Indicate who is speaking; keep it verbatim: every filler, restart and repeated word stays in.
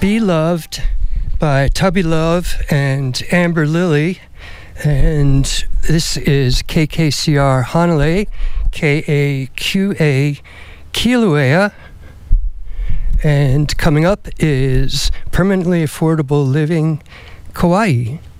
Speaker 1: Be Loved by Tubby Love and Amber Lily. And this is K K C R Hanalei, K A Q A Kilauea. And coming up is Permanently Affordable Living Kauai.